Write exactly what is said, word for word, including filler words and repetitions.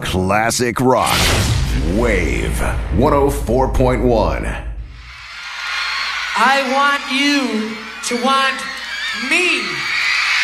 Classic rock. Wave one oh four point one. I want you to want me.